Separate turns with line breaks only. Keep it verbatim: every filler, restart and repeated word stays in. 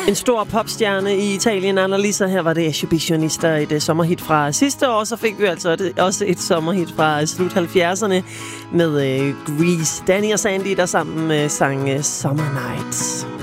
En stor popstjerne i Italien, Annalisa. Her var det Exhibitionister, et uh, sommerhit fra sidste år. Så fik vi altså et, også et sommerhit fra slut halvfjerdserne med uh, Grease. Danny og Sandy, der sammen uh, sang uh, Summer Nights.